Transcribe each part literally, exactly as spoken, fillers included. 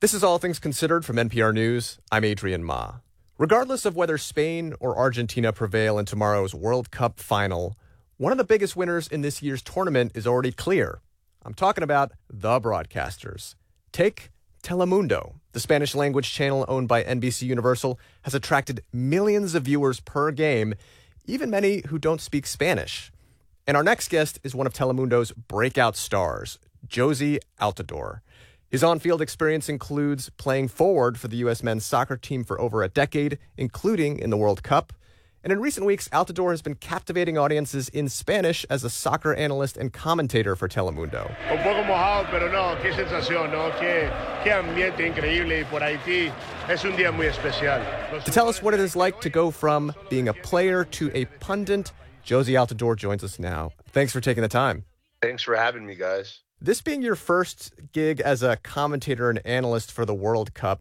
This is All Things Considered from N P R News. I'm Adrian Ma. Regardless of whether Spain or Argentina prevail in tomorrow's World Cup final, one of the biggest winners in this year's tournament is already clear. I'm talking about the broadcasters. Take Telemundo. The Spanish-language channel owned by N B C Universal has attracted millions of viewers per game, even many who don't speak Spanish. And our next guest is one of Telemundo's breakout stars, Jozy Altidore. His on-field experience includes playing forward for the U S men's soccer team for over a decade, including in the World Cup. And in recent weeks, Altidore has been captivating audiences in Spanish as a soccer analyst and commentator for Telemundo. Un poco mojado, pero no, qué sensación, no, qué, qué ambiente increíble y por Haití es un día muy especial. To tell us what it is like to go from being a player to a pundit, Jozy Altidore joins us now. Thanks for taking the time. Thanks for having me, guys. This being your first gig as a commentator and analyst for the World Cup,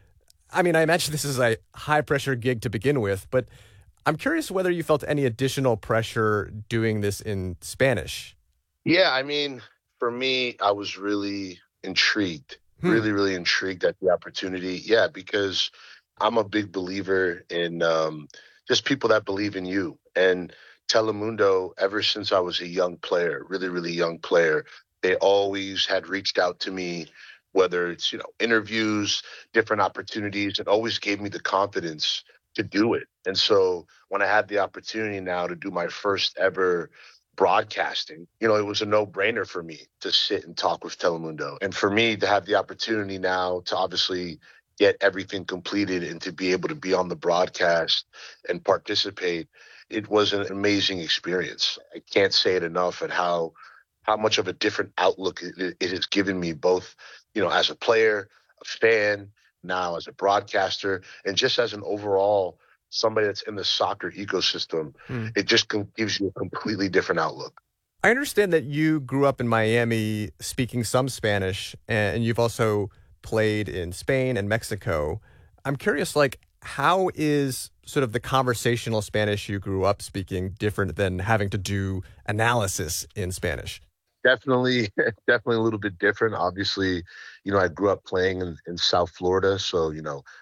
I mean, I imagine this is a high-pressure gig to begin with, but I'm curious whether you felt any additional pressure doing this in Spanish. Yeah, I mean, for me, I was really intrigued, Hmm. really, really intrigued at the opportunity. Yeah, because I'm a big believer in um, just people that believe in you. And Telemundo, ever since I was a young player, really, really young player, they always had reached out to me, whether it's, you know, interviews, different opportunities, and always gave me the confidence to do it. And so when I had the opportunity now to do my first ever broadcasting, you know, it was a no-brainer for me to sit and talk with Telemundo. And for me to have the opportunity now to obviously get everything completed and to be able to be on the broadcast and participate, it was an amazing experience. I can't say it enough at how how much of a different outlook it, it has given me, both, you know, as a player, a fan, now as a broadcaster, and just as an overall somebody that's in the soccer ecosystem. Hmm. It just com- gives you a completely different outlook. I understand that you grew up in Miami speaking some Spanish, and you've also played in Spain and Mexico. I'm curious, like, how is sort of the conversational Spanish you grew up speaking different than having to do analysis in Spanish? Definitely, definitely a little bit different. Obviously, you know, I grew up playing in, in South Florida. So, you know,